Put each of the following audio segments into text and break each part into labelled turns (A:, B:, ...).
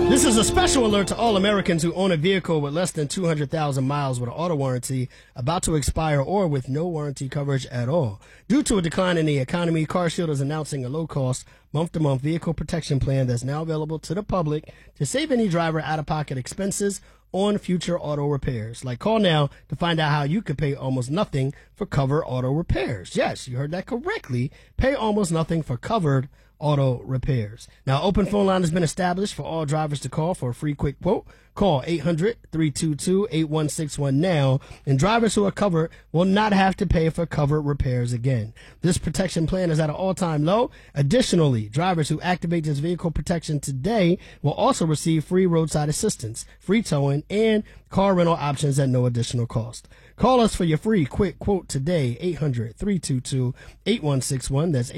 A: This is a special alert to all Americans who own a vehicle with less than 200,000 miles with an auto warranty about to expire or with no warranty coverage at all. Due to a decline in the economy, CarShield is announcing a low-cost, month-to-month vehicle protection plan that's now available to the public to save any driver out-of-pocket expenses on future auto repairs. Like, call now to find out how you could pay almost nothing for covered auto repairs. Yes, you heard that correctly. Pay almost nothing for covered auto repairs. Now, open phone line has been established for all drivers to call for a free quick quote. Call 800-322-8161 now, and drivers who are covered will not have to pay for covered repairs again. This protection plan is at an all-time low. Additionally, drivers who activate this vehicle protection today will also receive free roadside assistance, free towing, and car rental options at no additional cost. Call us for your free quick quote today, 800-322-8161. That's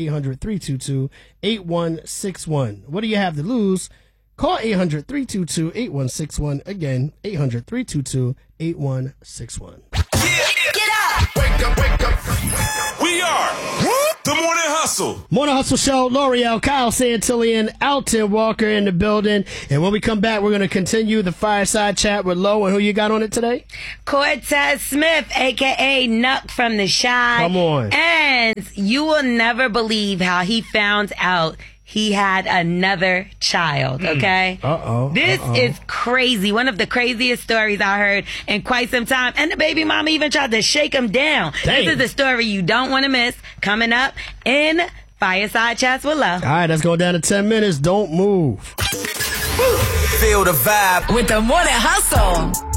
A: 800-322-8161. What do you have to lose? Call 800-322-8161. Again, 800-322-8161.
B: Get up! Wake up, wake up. We are the Morning Hustle.
A: Morning Hustle Show, L'Oreal, Kyle Santillian, Alton Walker in the building. And when we come back, we're going to continue the fireside chat with Lo. And who you got on it today?
C: Cortez Smith, a.k.a. Nuck from The Chi.
A: Come on.
C: And you will never believe how he found out he had another child, okay? This is crazy. One of the craziest stories I heard in quite some time. And the baby mama even tried to shake him down.
A: Dang.
C: This is the story you don't want to miss. Coming up in Fireside Chats with Love.
A: All right, that's going down to 10 minutes. Don't move.
B: Feel the vibe
D: with the Morning Hustle.